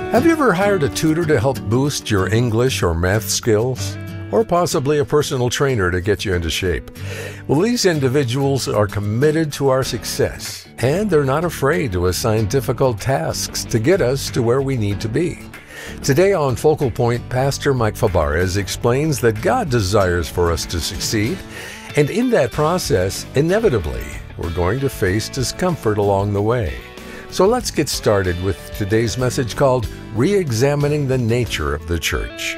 Have you ever hired a tutor to help boost your English or math skills? Or possibly a personal trainer to get you into shape? Well, these individuals are committed to our success, and they're not afraid to assign difficult tasks to get us to where we need to be. Today on Focal Point, Pastor Mike Fabarez explains that God desires for us to succeed, and in that process, inevitably, we're going to face discomfort along the way. So let's get started with today's message called Re-examining the Nature of the Church.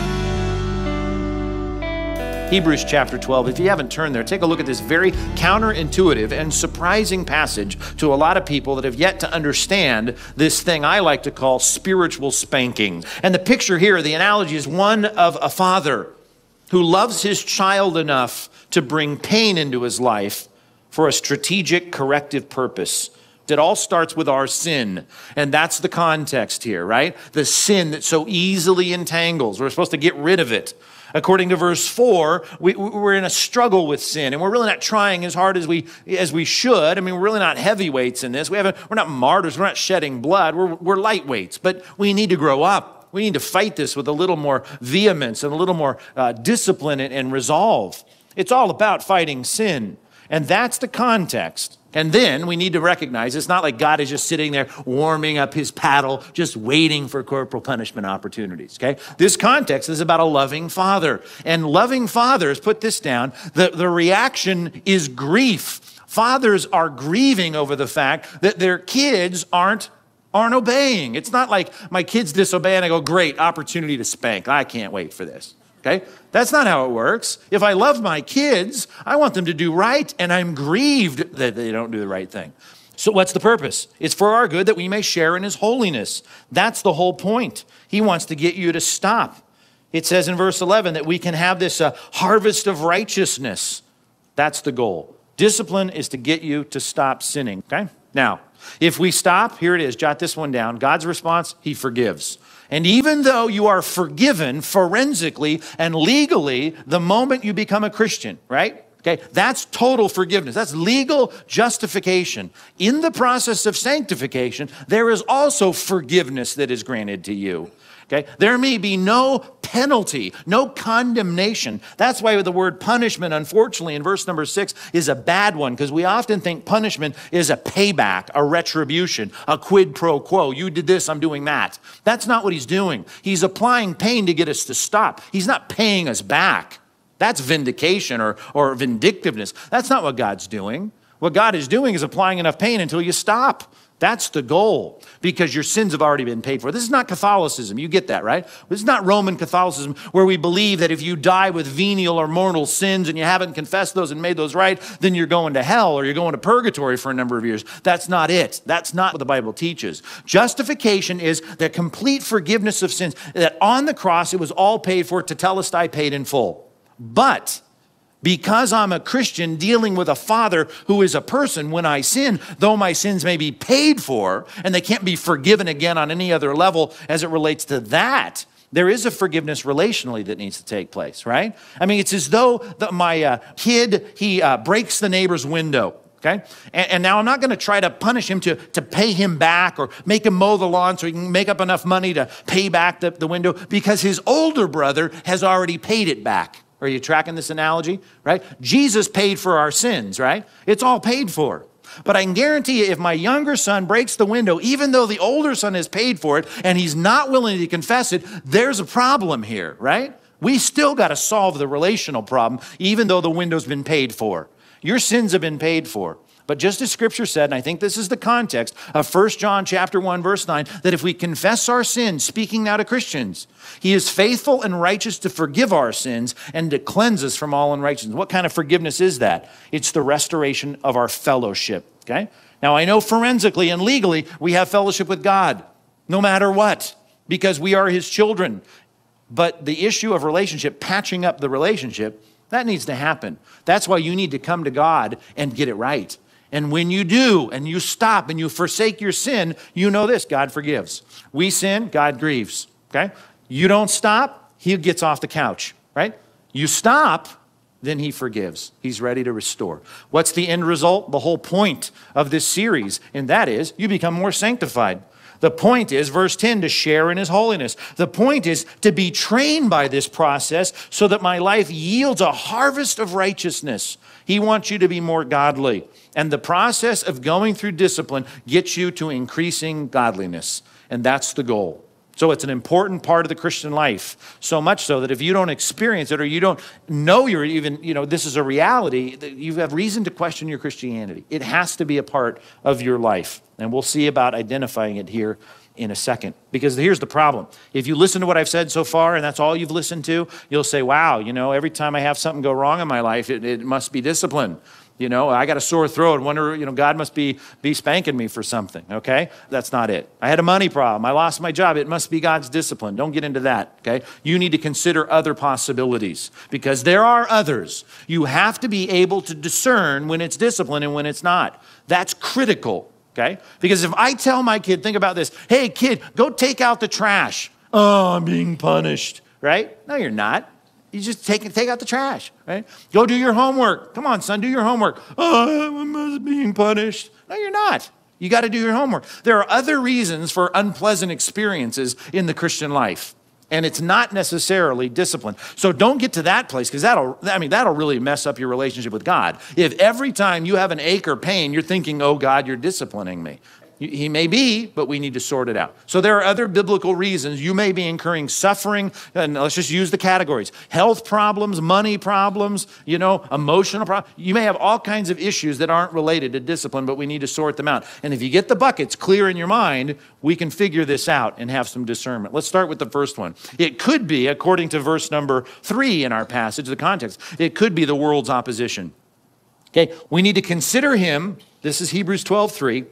Hebrews chapter 12. If you haven't turned there, take a look at this very counterintuitive and surprising passage to a lot of people that have yet to understand this thing I like to call spiritual spanking. And the picture here, the analogy is one of a father who loves his child enough to bring pain into his life for a strategic corrective purpose. It all starts with our sin, and that's the context here, right? The sin that so easily entangles. We're supposed to get rid of it. According to verse 4, we're in a struggle with sin, and we're really not trying as hard as we should. I mean, we're really not heavyweights in this. We're not martyrs. We're not shedding blood. We're lightweights, but we need to grow up. We need to fight this with a little more vehemence and a little more discipline and resolve. It's all about fighting sin, and that's the context. And then we need to recognize it's not like God is just sitting there warming up his paddle, just waiting for corporal punishment opportunities, okay? This context is about a loving father. And loving fathers, put this down, the reaction is grief. Fathers are grieving over the fact that their kids aren't obeying. It's not like my kids disobey and I go, great, opportunity to spank. I can't wait for this. Okay? That's not how it works. If I love my kids, I want them to do right, and I'm grieved that they don't do the right thing. So what's the purpose? It's for our good that we may share in his holiness. That's the whole point. He wants to get you to stop. It says in verse 11 that we can have this harvest of righteousness. That's the goal. Discipline is to get you to stop sinning. Okay? Now, if we stop, here it is, jot this one down. God's response, he forgives. And even though you are forgiven forensically and legally the moment you become a Christian, right? Okay, that's total forgiveness. That's legal justification. In the process of sanctification, there is also forgiveness that is granted to you. Okay, there may be no penalty, no condemnation. That's why the word punishment, unfortunately, in verse number 6 is a bad one, because we often think punishment is a payback, a retribution, a quid pro quo. You did this, I'm doing that. That's not what he's doing. He's applying pain to get us to stop. He's not paying us back. That's vindication or vindictiveness. That's not what God's doing. What God is doing is applying enough pain until you stop. That's the goal, because your sins have already been paid for. This is not Catholicism. You get that, right? This is not Roman Catholicism, where we believe that if you die with venial or mortal sins and you haven't confessed those and made those right, then you're going to hell or you're going to purgatory for a number of years. That's not it. That's not what the Bible teaches. Justification is the complete forgiveness of sins, that on the cross it was all paid for, tetelestai, paid in full. But because I'm a Christian dealing with a father who is a person, when I sin, though my sins may be paid for and they can't be forgiven again on any other level as it relates to that, there is a forgiveness relationally that needs to take place, right? I mean, it's as though my kid, he breaks the neighbor's window. Okay? And now I'm not going to try to punish him to pay him back or make him mow the lawn so he can make up enough money to pay back the window, because his older brother has already paid it back. Are you tracking this analogy, right? Jesus paid for our sins, right? It's all paid for. But I can guarantee you, if my younger son breaks the window, even though the older son has paid for it and he's not willing to confess it, there's a problem here, right? We still got to solve the relational problem, even though the window's been paid for. Your sins have been paid for. But just as Scripture said, and I think this is the context of 1 John chapter 1, verse 9, that if we confess our sins, speaking now to Christians, he is faithful and righteous to forgive our sins and to cleanse us from all unrighteousness. What kind of forgiveness is that? It's the restoration of our fellowship, okay? Now, I know forensically and legally we have fellowship with God, no matter what, because we are his children. But the issue of relationship, patching up the relationship, that needs to happen. That's why you need to come to God and get it right. And when you do, and you stop and you forsake your sin, you know this, God forgives. We sin, God grieves, okay? You don't stop, he gets off the couch, right? You stop, then he forgives. He's ready to restore. What's the end result? The whole point of this series, and that is you become more sanctified. The point is, verse 10, to share in his holiness. The point is to be trained by this process so that my life yields a harvest of righteousness. He wants you to be more godly. And the process of going through discipline gets you to increasing godliness. And that's the goal. So it's an important part of the Christian life, so much so that if you don't experience it or you don't know you're even, this is a reality, you have reason to question your Christianity. It has to be a part of your life. And we'll see about identifying it here in a second. Because here's the problem. If you listen to what I've said so far and that's all you've listened to, you'll say, wow, every time I have something go wrong in my life, it must be discipline. I got a sore throat and wonder, God must be spanking me for something, okay? That's not it. I had a money problem. I lost my job. It must be God's discipline. Don't get into that, okay? You need to consider other possibilities because there are others. You have to be able to discern when it's discipline and when it's not. That's critical, okay? Because if I tell my kid, think about this, hey, kid, go take out the trash. Oh, I'm being punished, right? No, you're not. You just take out the trash, right? Go do your homework. Come on, son, do your homework. Oh, I'm being punished. No, you're not. You got to do your homework. There are other reasons for unpleasant experiences in the Christian life, and it's not necessarily discipline. So don't get to that place because that'll really mess up your relationship with God. If every time you have an ache or pain, you're thinking, oh, God, you're disciplining me. He may be, but we need to sort it out. So there are other biblical reasons you may be incurring suffering, and let's just use the categories. Health problems, money problems, emotional problems. You may have all kinds of issues that aren't related to discipline, but we need to sort them out. And if you get the buckets clear in your mind, we can figure this out and have some discernment. Let's start with the first one. It could be, according to verse number 3 in our passage, the context, it could be the world's opposition. Okay, we need to consider him, this is Hebrews 12:3,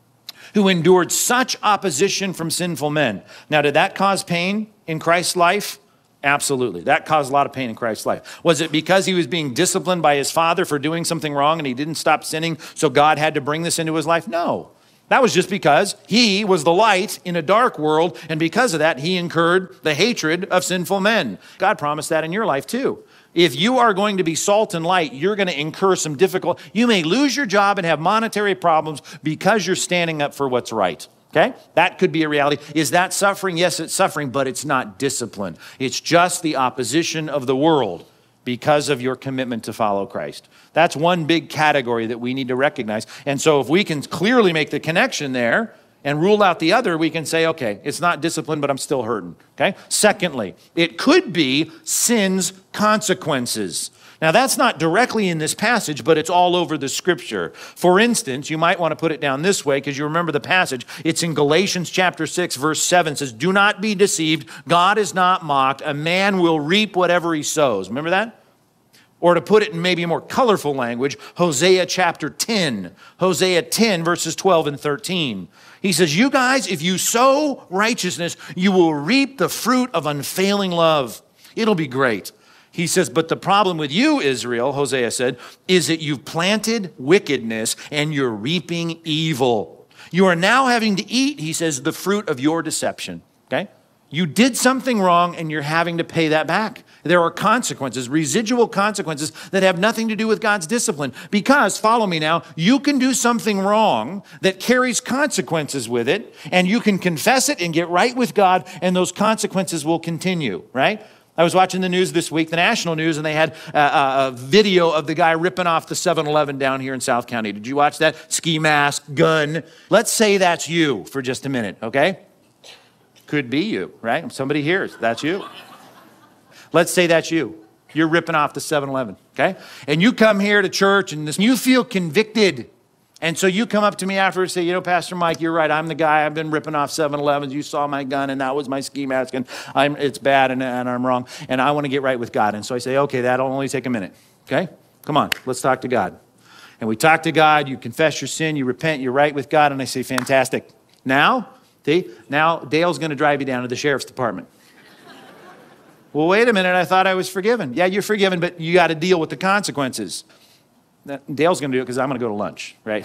who endured such opposition from sinful men. Now, did that cause pain in Christ's life? Absolutely. That caused a lot of pain in Christ's life. Was it because he was being disciplined by his father for doing something wrong and he didn't stop sinning, so God had to bring this into his life? No. That was just because he was the light in a dark world, and because of that, he incurred the hatred of sinful men. God promised that in your life too. If you are going to be salt and light, you're going to incur some difficulty. You may lose your job and have monetary problems because you're standing up for what's right. Okay? That could be a reality. Is that suffering? Yes, it's suffering, but it's not discipline. It's just the opposition of the world because of your commitment to follow Christ. That's one big category that we need to recognize. And so if we can clearly make the connection there and rule out the other, we can say, okay, it's not discipline, but I'm still hurting, okay? Secondly, it could be sin's consequences. Now, that's not directly in this passage, but it's all over the scripture. For instance, you might want to put it down this way because you remember the passage. It's in Galatians chapter 6, verse 7. It says, do not be deceived. God is not mocked. A man will reap whatever he sows. Remember that? Or to put it in maybe a more colorful language, Hosea chapter 10. Hosea 10, verses 12 and 13. He says, you guys, if you sow righteousness, you will reap the fruit of unfailing love. It'll be great. He says, but the problem with you, Israel, Hosea said, is that you've planted wickedness and you're reaping evil. You are now having to eat, he says, the fruit of your deception. Okay? You did something wrong and you're having to pay that back. There are consequences, residual consequences that have nothing to do with God's discipline. Because, follow me now, you can do something wrong that carries consequences with it, and you can confess it and get right with God, and those consequences will continue, right? I was watching the news this week, the national news, and they had a video of the guy ripping off the 7-Eleven down here in South County. Did you watch that? Ski mask, gun. Let's say that's you for just a minute, okay? Could be you, right? Somebody hears, that's you. Let's say that's you. You're ripping off the 7-Eleven, okay? And you come here to church and you feel convicted. And so you come up to me after and say, Pastor Mike, you're right. I'm the guy. I've been ripping off 7-Elevens. You saw my gun and that was my ski mask and it's bad and I'm wrong. And I want to get right with God. And so I say, okay, that'll only take a minute, okay? Come on, let's talk to God. And we talk to God. You confess your sin. You repent. You're right with God. And I say, fantastic. Now Dale's going to drive you down to the sheriff's department. Well, wait a minute, I thought I was forgiven. Yeah, you're forgiven, but you got to deal with the consequences. Dale's going to do it because I'm going to go to lunch, right?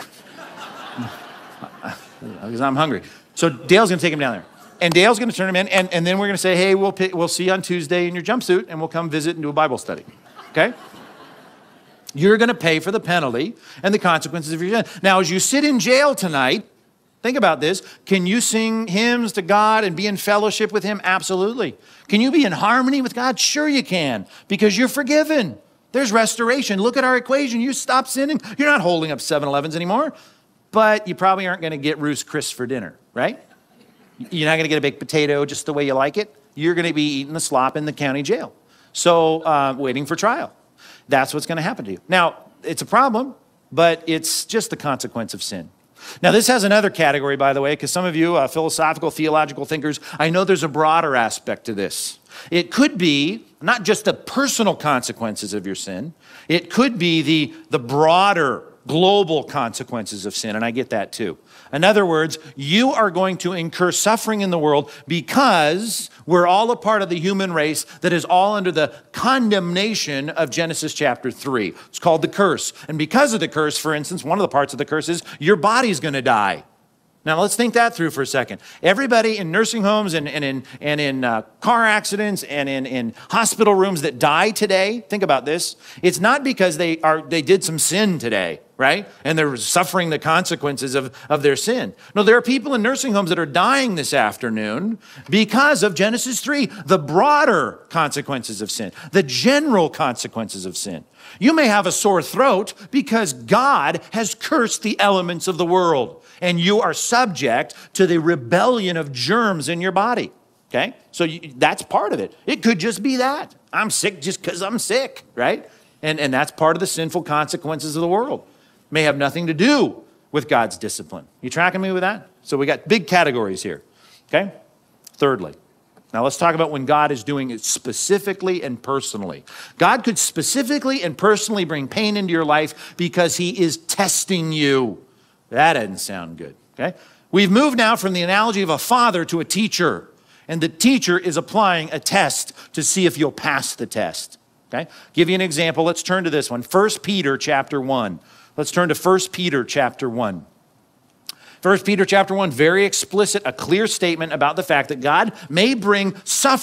Because I'm hungry. So Dale's going to take him down there. And Dale's going to turn him in, and then we're going to say, hey, we'll see you on Tuesday in your jumpsuit, and we'll come visit and do a Bible study, okay? You're going to pay for the penalty and the consequences of your sin. Now, as you sit in jail tonight, Think about this. Can you sing hymns to God and be in fellowship with him? Absolutely. Can you be in harmony with God? Sure you can, because you're forgiven. There's restoration. Look at our equation. You stop sinning. You're not holding up 7-Elevens anymore, but you probably aren't going to get Ruth's Chris for dinner, right? You're not going to get a baked potato just the way you like it. You're going to be eating the slop in the county jail. So waiting for trial. That's what's going to happen to you. Now, it's a problem, but it's just the consequence of sin. Now, this has another category, by the way, because some of you philosophical, theological thinkers, I know there's a broader aspect to this. It could be not just the personal consequences of your sin. It could be the broader, global consequences of sin, and I get that too. In other words, you are going to incur suffering in the world because we're all a part of the human race that is all under the condemnation of Genesis chapter 3. It's called the curse. And because of the curse, for instance, one of the parts of the curse is your body's going to die. Now, let's think that through for a second. Everybody in nursing homes and in car accidents and in hospital rooms that die today, think about this. It's not because they did some sin today, right? And they're suffering the consequences of their sin. No, there are people in nursing homes that are dying this afternoon because of Genesis 3, the broader consequences of sin, the general consequences of sin. You may have a sore throat because God has cursed the elements of the world, and you are subject to the rebellion of germs in your body, okay? So that's part of it. It could just be that. I'm sick just because I'm sick, right? And that's part of the sinful consequences of the world. May have nothing to do with God's discipline. You tracking me with that? So we got big categories here, okay? Thirdly, now let's talk about when God is doing it specifically and personally. God could specifically and personally bring pain into your life because he is testing you. That doesn't sound good, okay? We've moved now from the analogy of a father to a teacher, and the teacher is applying a test to see if you'll pass the test, okay? Give you an example. Let's turn to this one. 1 Peter chapter 1. Let's turn to 1 Peter chapter 1. 1 Peter chapter 1, very explicit, a clear statement about the fact that God may bring suffering